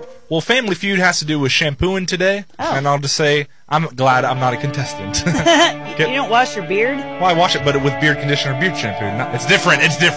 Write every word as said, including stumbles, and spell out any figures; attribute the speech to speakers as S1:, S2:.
S1: Well, Family Feud has to do with shampooing today,
S2: Oh.
S1: and I'll just say I'm glad I'm not a contestant.
S2: You don't wash your beard?
S1: Well, I wash it, but with beard conditioner, beard shampoo. Not, it's different. It's different.